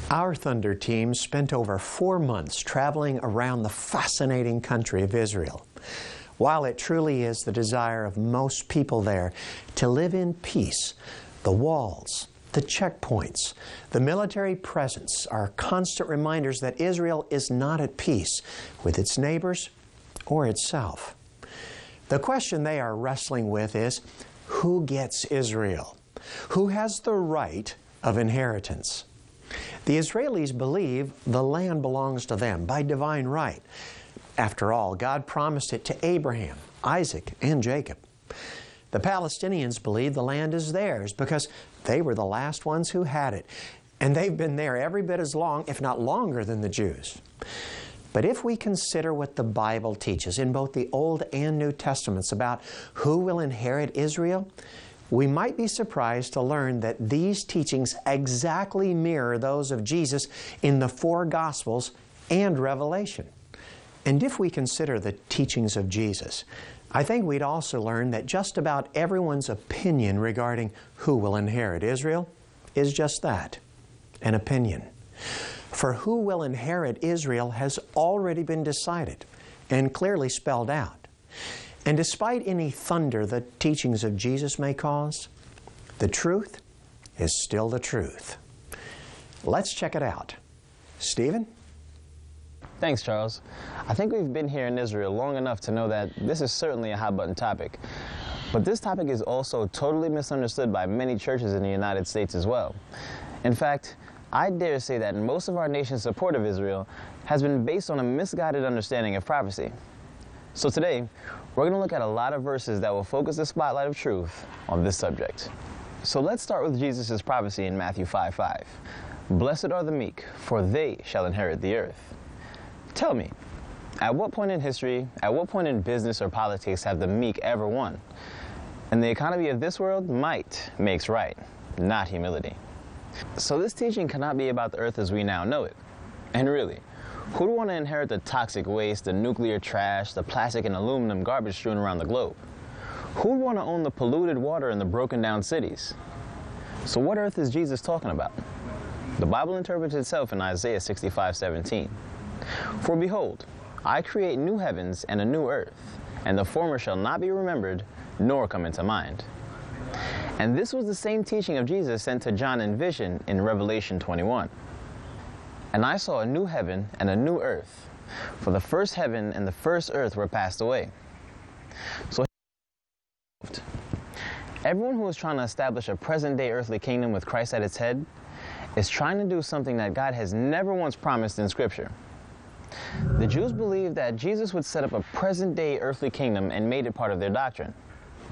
Our Thunder team spent over 4 months traveling around the fascinating country of Israel. While it truly is the desire of most people there to live in peace, the walls, the checkpoints, the military presence are constant reminders that Israel is not at peace with its neighbors or itself. The question they are wrestling with is, who gets Israel? Who has the right of inheritance? The Israelis believe the land belongs to them by divine right. After all, God promised it to Abraham, Isaac, and Jacob. The Palestinians believe the land is theirs because they were the last ones who had it, and they've been there every bit as long, if not longer, than the Jews. But if we consider what the Bible teaches in both the Old and New Testaments about who will inherit Israel, we might be surprised to learn that these teachings exactly mirror those of Jesus in the 4 Gospels and Revelation. And if we consider the teachings of Jesus, I think we'd also learn that just about everyone's opinion regarding who will inherit Israel is just that, an opinion. For who will inherit Israel has already been decided and clearly spelled out. And despite any thunder the teachings of Jesus may cause, the truth is still the truth. Let's check it out. Stephen? Thanks, Charles. I think we've been here in Israel long enough to know that this is certainly a hot-button topic. But this topic is also totally misunderstood by many churches in the United States as well. In fact, I dare say that most of our nation's support of Israel has been based on a misguided understanding of prophecy. So today, we're going to look at a lot of verses that will focus the spotlight of truth on this subject. So let's start with Jesus' prophecy in Matthew 5:5. Blessed are the meek, for they shall inherit the earth. Tell me, at what point in history, at what point in business or politics have the meek ever won? In the economy of this world, might makes right, not humility. So this teaching cannot be about the earth as we now know it. And really, who would want to inherit the toxic waste, the nuclear trash, the plastic and aluminum garbage strewn around the globe? Who would want to own the polluted water in the broken down cities? So what earth is Jesus talking about? The Bible interprets itself in Isaiah 65:17. For behold, I create new heavens and a new earth, and the former shall not be remembered, nor come into mind. And this was the same teaching of Jesus sent to John in vision in Revelation 21. And I saw a new heaven and a new earth, for the first heaven and the first earth were passed away. So everyone who is trying to establish a present-day earthly kingdom with Christ at its head is trying to do something that God has never once promised in Scripture. The Jews believed that Jesus would set up a present-day earthly kingdom and made it part of their doctrine.